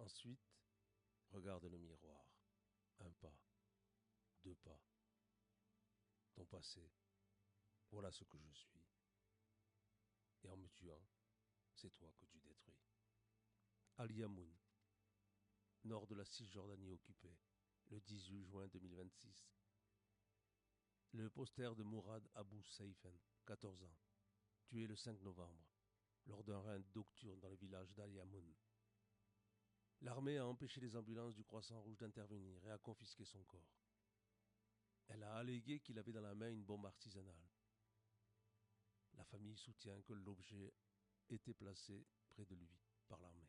Ensuite, regarde le miroir. Un pas, deux pas. Ton passé, voilà ce que je suis. Et en me tuant, c'est toi que tu détruis. Ali Yamoun, nord de la Cisjordanie occupée, le 18 juin 2026. Le poster de Mourad Abou Seifen, 14 ans, tué le 5 novembre, lors d'un raid nocturne dans le village d'Al Yamoun. L'armée a empêché les ambulances du Croissant Rouge d'intervenir et a confisqué son corps. Elle a allégué qu'il avait dans la main une bombe artisanale. La famille soutient que l'objet était placé près de lui par l'armée.